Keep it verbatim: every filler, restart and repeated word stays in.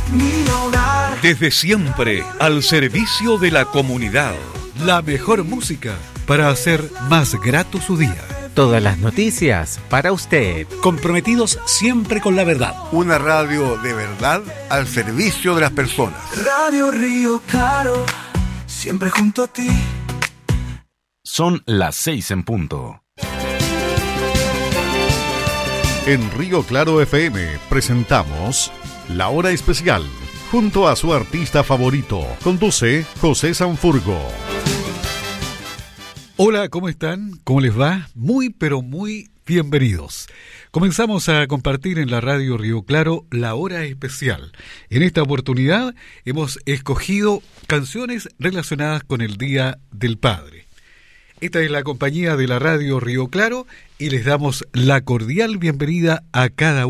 mi hogar. Desde siempre, al servicio de la comunidad. La mejor música para hacer más grato su día. Todas las noticias para usted. Comprometidos siempre con la verdad. Una radio de verdad al servicio de las personas. Radio Río Claro, siempre junto a ti. Son las seis en punto. En Río Claro F M presentamos La Hora Especial, junto a su artista favorito. Conduce José Sanfurgo. Hola, ¿cómo están? ¿Cómo les va? Muy, pero muy bienvenidos. Comenzamos a compartir en la radio Río Claro La Hora Especial. En esta oportunidad hemos escogido canciones relacionadas con el Día del Padre. Esta es la compañía de la radio Río Claro y les damos la cordial bienvenida a cada uno